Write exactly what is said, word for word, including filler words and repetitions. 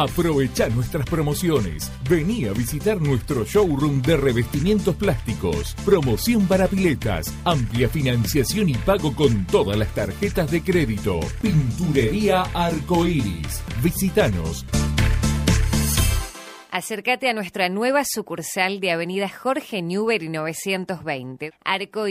Aprovecha nuestras promociones. Vení a visitar nuestro showroom de revestimientos plásticos. Promoción para piletas. Amplia financiación y pago con todas las tarjetas de crédito. Pinturería Arcoiris. Visítanos. Acércate a nuestra nueva sucursal de Avenida Jorge Newbery novecientos veinte. Arco